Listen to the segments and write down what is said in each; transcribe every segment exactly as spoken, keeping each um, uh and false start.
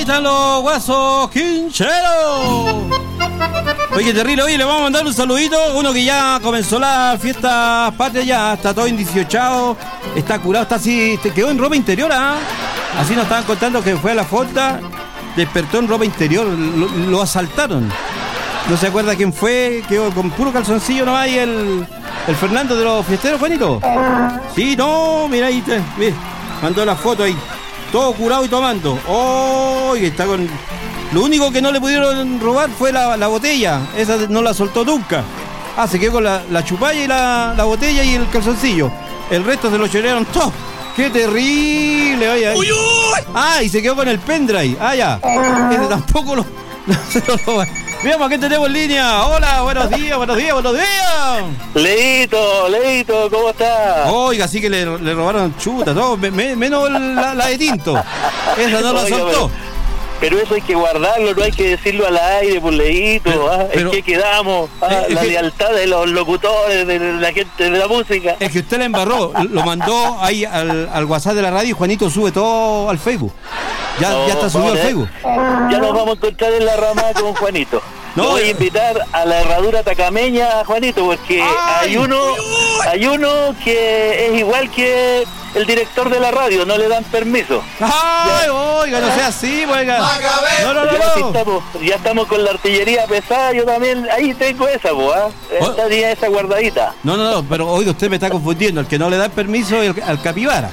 Están los guasos quincheros. Oye, qué terrible. Oye, le vamos a mandar un saludito. Uno que ya comenzó la fiesta patria, ya está todo en dieciocho, está curado, está así, quedó en ropa interior, ¿ah? ¿eh? Así nos estaban contando que fue a la fonda, despertó en ropa interior, lo, lo asaltaron. No se acuerda quién fue, quedó con puro calzoncillo nomás y el, el Fernando de los fiesteros, Juanito. Sí, no, mira ahí, te, mira, mandó la foto ahí. Todo curado y tomando. Oh, y está con... Lo único que no le pudieron robar fue la, la botella. Esa no la soltó nunca. Ah, se quedó con la, la chupalla y la, la botella y el calzoncillo. El resto se lo chorearon todo. ¡Qué terrible! Oye, uy, uy. Ah, y se quedó con el pendrive. Ah, ya. Ese tampoco lo... No se lo roban. Veamos a qué tenemos en línea. Hola, buenos días, buenos días, buenos días. Leito, Leito, ¿cómo estás? Oiga, sí que le, le robaron chuta, todo, me, me, menos la, la de tinto. Esa no la Oiga, soltó. Pero, pero eso hay que guardarlo, no hay que decirlo al aire, por Leito. Pero, ¿ah? pero, es que quedamos, ¿ah? Es la que, lealtad de los locutores, de la gente de la música. Es que usted la embarró, lo mandó ahí al, al WhatsApp de la radio y Juanito sube todo al Facebook. Ya, no, ya está subido al Facebook. Ya nos vamos a encontrar en la ramada con Juanito. No, voy a invitar a la herradura tacameña a Juanito, porque ay, hay uno hay uno que es igual que el director de la radio, no le dan permiso. Ay, ya. Oiga, no sea así, oiga. No, no, no, ya, no. Estamos, ya estamos con la artillería pesada, yo también, ahí tengo esa, pues, ¿eh? Esta día esa guardadita. No, no, no, pero oiga, usted me está confundiendo, el que no le da permiso es el, al Capibara.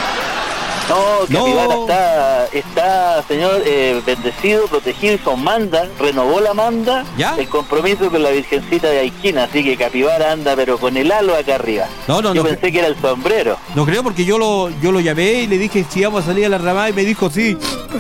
No, Capibara no. está, está, señor, eh, bendecido, protegido, hizo manda, renovó la manda, ¿ya? El compromiso con la Virgencita de Aiquina, así que Capibara anda, pero con el halo acá arriba. No, no, yo no, pensé que era el sombrero. No creo, porque yo lo yo lo llamé y le dije si íbamos a salir a la ramada y me dijo sí.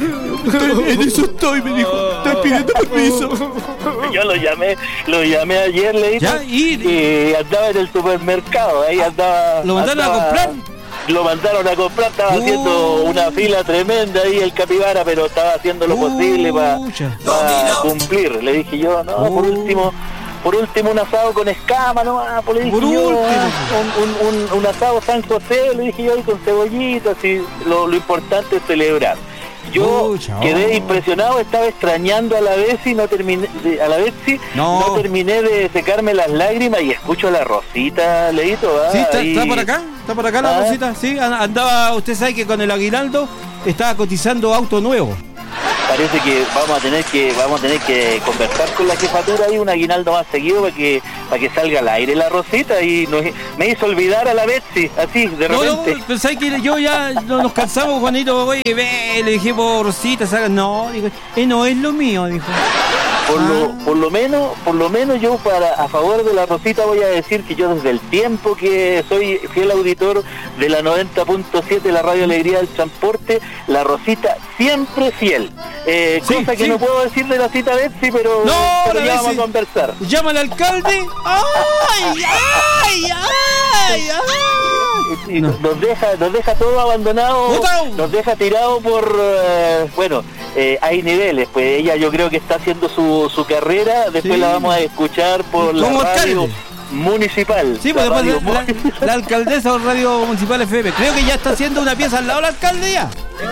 En eso estoy, me dijo, estoy pidiendo permiso. Yo lo llamé, lo llamé ayer, le dije, y, y andaba en el supermercado, ahí andaba. ¿Lo mandaron andaba, a comprar? Lo mandaron a comprar, estaba uh, haciendo una fila tremenda ahí el Capibara, pero estaba haciendo lo uh, posible para pa cumplir. Le dije yo, no, uh, por último, por último un asado con escama, no, por, le dije por yo, último. Un, un, un, un asado San José, le dije yo, y con cebollitas, y lo, lo importante es celebrar. Yo uh, quedé impresionado, estaba extrañando a la Betsy, no terminé, a la Betsy, no. no terminé de secarme las lágrimas y escucho a la Rosita, Leito. ¿Ah? Sí, está, está por acá, está por acá ¿Ah? la Rosita, sí, andaba, usted sabe que con el aguinaldo estaba cotizando auto nuevo. Parece que vamos a tener que vamos a tener que conversar con la jefatura y un aguinaldo más seguido para que para que salga al aire la Rosita, y nos, me hizo olvidar a la Betsy, así, de repente. No, no, pensáis que yo ya no, nos cansamos, Juanito, oye, ve, le dije por Rosita, salga, no, dijo, eh, no es lo mío, dijo. Por lo, por lo menos, por lo menos yo para a favor de la Rosita voy a decir que yo desde el tiempo que soy fiel auditor de la noventa punto siete, la Radio Alegría del Transporte, la Rosita siempre fiel. Eh, sí, cosa que sí. no puedo decir de la cita Betsy, pero, no, pero ya vamos a conversar. Llama al alcalde. ¡Ay, ay, ay, ay! Y no. nos deja, nos deja todo abandonado, ¡Botao! Nos deja tirado por, eh, bueno, eh, hay niveles, pues ella yo creo que está haciendo su, su carrera, después sí. la vamos a escuchar por la radio alcalde? municipal. Sí, pues después la, la, la alcaldesa o radio municipal F M, creo que ya está haciendo una pieza al lado de la alcaldía.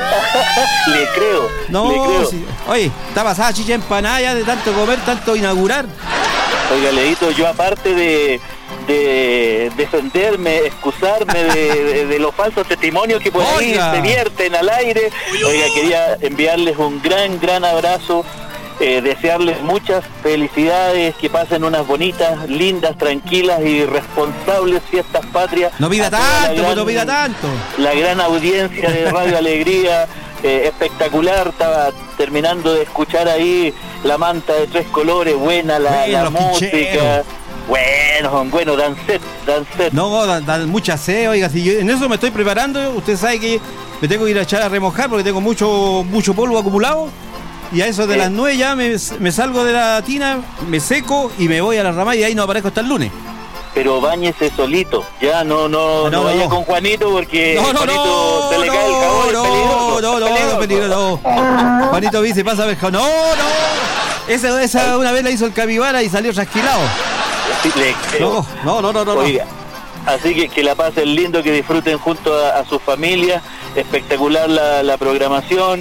Le creo, no, le creo. Sí. Oye, está pasada chicha empanada ya de tanto comer, tanto inaugurar. Oiga, Leito, yo aparte de de defenderme, excusarme de, de, de los falsos testimonios que por ahí oiga. se vierten al aire, oiga, quería enviarles un gran, gran abrazo, eh, desearles muchas felicidades, que pasen unas bonitas, lindas, tranquilas y responsables fiestas patrias. No pida tanto, gran, no pida tanto. La gran audiencia de Radio Alegría, eh, espectacular, estaba terminando de escuchar ahí la manta de tres colores, buena la, bueno, la música. Quicheros. Bueno, bueno, dan set, dan set. No, dan, dan mucha sed, oiga, si yo en eso me estoy preparando, usted sabe que me tengo que ir a echar a remojar porque tengo mucho mucho polvo acumulado, y a eso de eh. las nueve ya me, me salgo de la tina, me seco y me voy a la ramada y ahí no aparezco hasta el lunes. Pero báñese solito, ya no no, no, no vaya no. con Juanito porque no, no, Juanito no, se le cae el jabón, no, es peligroso. No, no, no, peligroso, no. Juanito dice, pasa el jabón. No, no. Esa, esa una vez la hizo el Capibara y salió rasquilado. Sí, le creo. No, no, no, no, no. Oiga, así que que la pasen lindo, que disfruten junto a, a sus familias, espectacular la, la programación.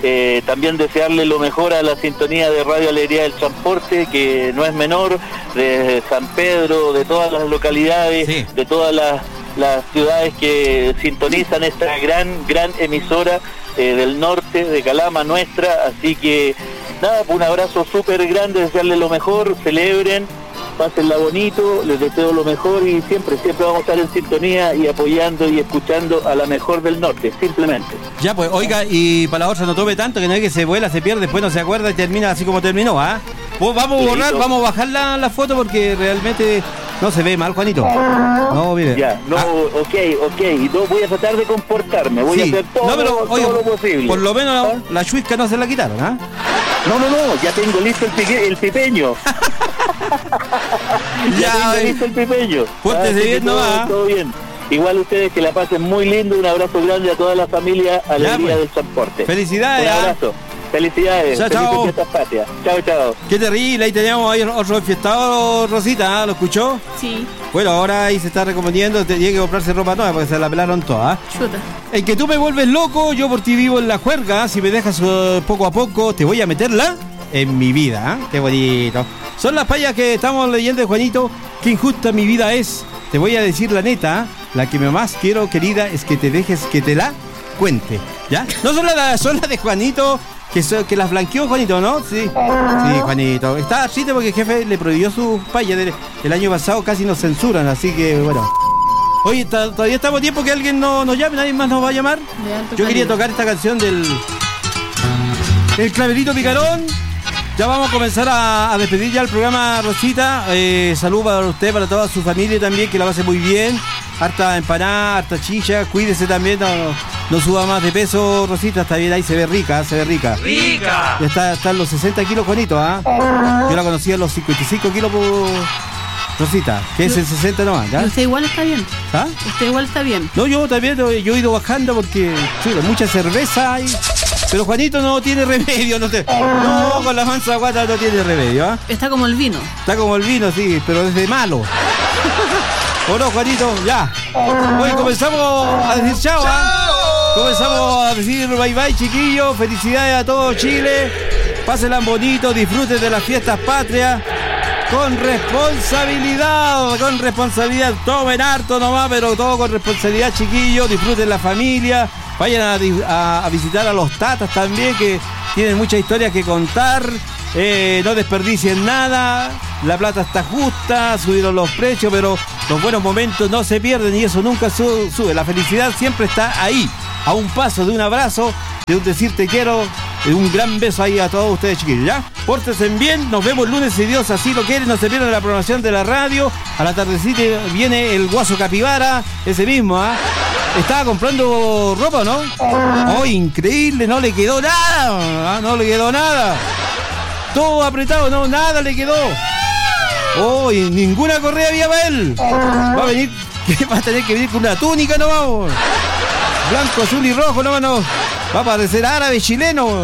Eh, también desearle lo mejor a la sintonía de Radio Alegría del Transporte, que no es menor, de San Pedro, de todas las localidades, sí. de todas las, las ciudades que sintonizan esta gran, gran emisora eh, del norte, de Calama nuestra. Así que nada, un abrazo súper grande, desearle lo mejor, celebren, pásenla bonito, les deseo lo mejor y siempre, siempre vamos a estar en sintonía y apoyando y escuchando a la mejor del norte, simplemente. Ya pues, oiga, y para la otra no tome tanto, que no es que se vuela, se pierde, después no se acuerda y termina así como terminó, ¿ah? ¿eh? Pues vamos a borrar, vamos a bajar la, la foto porque realmente no se ve mal, Juanito. No, mire. Ya, no, ah. ok, ok, no, voy a tratar de comportarme, voy sí. a hacer todo, no, pero, oye, todo lo posible. Por lo menos ¿Ah? la chuisca no se la quitaron, ¿ah? ¿eh? No, no, no, ya tengo listo el, pique, el pipeño. ya, ya tengo listo el pipeño. Pórtese bien nomás. Todo bien. Igual ustedes que la pasen muy lindo, un abrazo grande a toda la familia Alegría pues. del Transporte. Felicidades. Un abrazo. Felicidades. Chao, chao. Fiestas patrias. Chao, chao. Qué terrible, ahí teníamos ahí otro enfiestado, Rosita, ¿eh? ¿Lo escuchó? Sí. Bueno, ahora ahí se está recomendando, tiene que comprarse ropa nueva porque se la pelaron todas. Chuta. El que tú me vuelves loco, yo por ti vivo en la juerga, si me dejas uh, poco a poco, te voy a meterla en mi vida, ¿eh? Qué bonito. Son las payas que estamos leyendo de Juanito, qué injusta mi vida es. Te voy a decir la neta, la que más quiero, querida, es que te dejes que te la cuente, ¿ya? No son las son las de Juanito, que, so, que las blanqueó Juanito, ¿no? Sí, sí, Juanito. Está triste porque el jefe le prohibió sus payas del, el año pasado, casi nos censuran, así que bueno. Oye, todavía estamos a tiempo que alguien no, nos llame, nadie más nos va a llamar. Yo quería tocar esta canción del El Claverito Picarón. Ya vamos a comenzar a, a despedir ya el programa, Rosita. Eh, salud para usted, para toda su familia también, que la pase muy bien. Harta empanada, harta chicha, cuídese también, no, no suba más de peso, Rosita, está bien ahí, se ve rica, se ve rica. ¡Rica! Ya está, está en los sesenta kilos, Juanito, ¿ah? ¿eh? Yo la conocí a los cincuenta y cinco kilos por Rosita, que es el sesenta nomás, ¿ya? Usted igual está bien. ¿Ah? Usted igual está bien. No, yo también, yo he ido bajando porque, sí, mucha cerveza hay. Pero Juanito no tiene remedio, no te... No, con la mansa guata no tiene remedio, ¿ah? ¿eh? Está como el vino. Está como el vino, sí, pero desde malo. ¿O no, Juanito? Ya. Hoy comenzamos a decir chao, ¿ah? ¿eh? Comenzamos a decir bye bye, chiquillos. Felicidades a todo Chile. Pásenla bonito, disfruten de las fiestas patrias. Con responsabilidad, con responsabilidad. Tomen harto nomás, pero todo con responsabilidad, chiquillos. Disfruten la familia. Vayan a, a, a visitar a los tatas también, que tienen muchas historias que contar. Eh, no desperdicien nada. La plata está justa, subieron los precios, pero los buenos momentos no se pierden y eso nunca sube. sube. La felicidad siempre está ahí, a un paso de un abrazo, de un decir te quiero, de un gran beso ahí a todos ustedes, chiquillos, ¿ya? Pórtense bien, nos vemos el lunes si Dios así lo quiere, no se pierdan la programación de la radio. A la tardecita viene el Guaso Capibara, ese mismo, ¿ah? ¿eh? Estaba comprando ropa, ¿no? ¡Oh, increíble! No le quedó nada, ¿eh? No le quedó nada. Todo apretado, no, nada le quedó. ¡Oh, y ninguna correa había para él! Va a venir, va a tener que venir con una túnica, no vamos. Blanco, azul y rojo, no, no. Va a parecer árabe, chileno.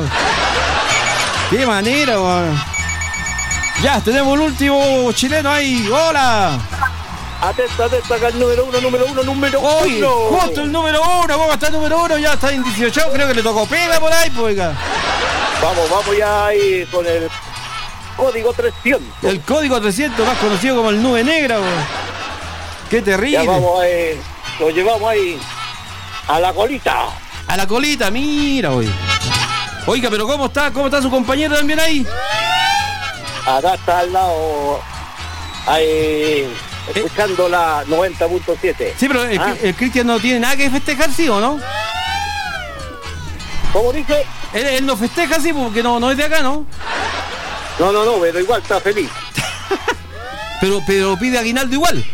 ¡Qué manera, man! Ya, tenemos el último chileno ahí. ¡Hola! Atenta, atenta, acá el número uno, número uno, número Oye, uno. Justo el número uno, vamos a estar número uno, ya está en dieciocho, creo que le tocó pega por ahí, pues. Vamos, vamos ya ahí con el código trescientos. El código trescientos, más conocido como el Nube Negra, bro. Qué terrible. Ya vamos ahí, lo llevamos ahí a la colita. A la colita, mira, oye. Oiga, pero ¿cómo está? ¿Cómo está su compañero también ahí? Acá está al lado, ahí, escuchando ¿Eh? la noventa punto siete. Sí, pero el, ¿Ah? el Cristian no tiene nada que festejar, ¿sí o no? ¿Cómo dice? Él, él no festeja, sí, porque no, no es de acá, ¿no? No, no, no, pero igual está feliz. pero, pero pide aguinaldo igual.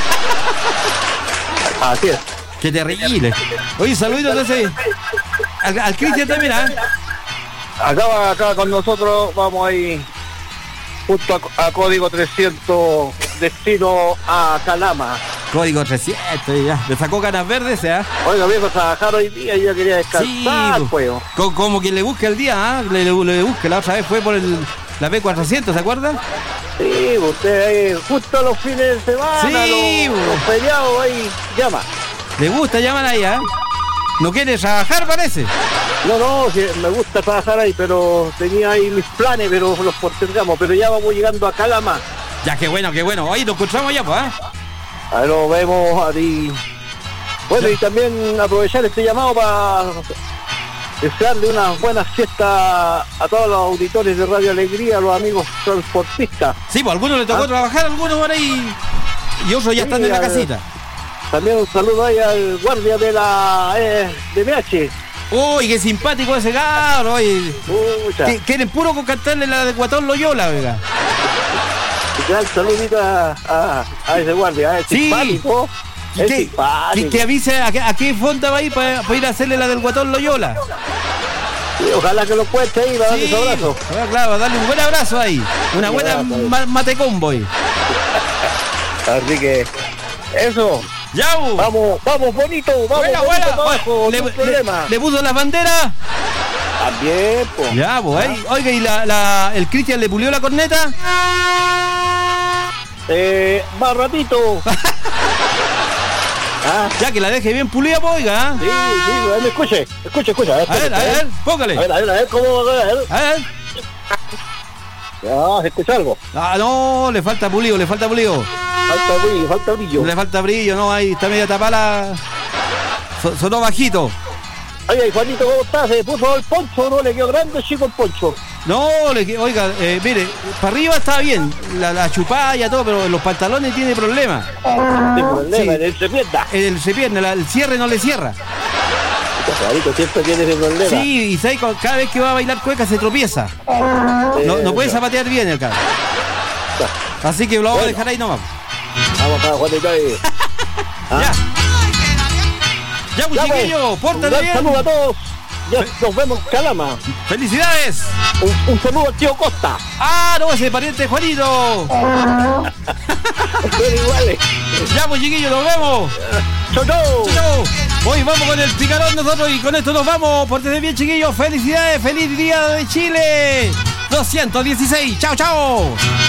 Así es. Qué terrible. Oye, saluditos entonces al, al Cristian también, ¿ah? ¿eh? Acá, acá con nosotros vamos ahí justo a, a código trescientos, destino a Calama. Código trescientos, ya. Le sacó ganas verdes, ¿eh? Oiga, viejo, a trabajar hoy día y yo quería descansar, sí, pues. Como, como quien le busque el día, ¿ah? ¿eh? Le, le, le busque. La otra vez fue por el, la P cuatrocientos, ¿se acuerdan? Sí, usted ahí, justo los fines de semana, sí, los, los feriados ahí, llama. Le gusta llamar ahí, ¿eh? No quiere trabajar, parece. No, no, sí, me gusta trabajar ahí, pero tenía ahí mis planes, pero los postergamos. Pero ya vamos llegando a Calama. Ya, qué bueno, qué bueno. Ahí nos encontramos ya, pues, ¿eh? Ahí nos vemos a ti. Bueno, y también aprovechar este llamado para desearle unas buenas fiestas a todos los auditores de Radio Alegría, a los amigos transportistas. Sí, pues a algunos les tocó ¿Ah? trabajar, algunos por ahí, y otros ya Sí, están en la al- casita. También un saludo ahí al guardia de la eh, D M H. Uy, qué simpático ese cabro, oye. Pucha. Que- Quieren puro con cantarle la de Guatón Loyola, oiga. Gran saludito a, a, a ese guardia, es Sí. simpático. Que, Es que, simpático. que avise a, qué- a qué fonda va a ir para ir a hacerle la del Guatón Loyola. Sí, ojalá que lo cuente ahí para darle Sí, su abrazo. ah, claro, darle un buen abrazo ahí. Una Un buena abrazo ahí. ma- mate convoy. Así que, eso. Ya, bu. Vamos, vamos, bonito, vamos, Buena, bonito buena. para abajo, Le, no hay le- problema. le puso las banderas. También, pues. Ya, pues ahí. Oiga, ¿y la, la, el Cristian le pulió la corneta? Eh, más ratito. Ah, Ya, que la deje bien pulida, pues, oiga. sí, sí, a ver, escuche, escuche, escuche. A ver, a ver, a ver, póngale. A ver, a ver, a ver, ¿cómo va a ver? A ver. Ya, se escucha algo. Ah, no, le falta pulido, le falta pulido. Falta brillo, falta brillo. Le falta brillo, no, ahí está media tapada. So- sonó bajito. Oye, Juanito, ¿cómo estás? ¿Se puso el poncho no? ¿Le quedó grande o chico el poncho? No, le, que- oiga, eh, mire, para arriba está bien, la, la chupada y todo, pero en los pantalones tiene problemas. Sin problema, Sí. en el se pierda. El, se pierde, la- el cierre no le cierra. Juanito siempre tiene ese problema. Sí, y sabe, cu- cada vez que va a bailar cueca se tropieza. No, no puede Eh, zapatear bien el cara. Así que lo vamos a Bueno. dejar ahí nomás. Vamos para Juanito ahí. Ah. Ya. Ya, pues, Ya, pues, chiquillo, un pórtate gran bien. saludo a todos. Ya nos vemos en Calama. ¡Felicidades! Un, un saludo al tío Costa. ¡Ah, no, ese pariente de Juanito! Pero iguales. Ya, pues, chiquillo, nos vemos. Chau, chau. Chau, chau. Hoy vamos con el picarón nosotros y con esto nos vamos. Pórtense bien, chiquillos. ¡Felicidades! ¡Feliz Día de Chile! doscientos dieciséis. ¡Chao, chao!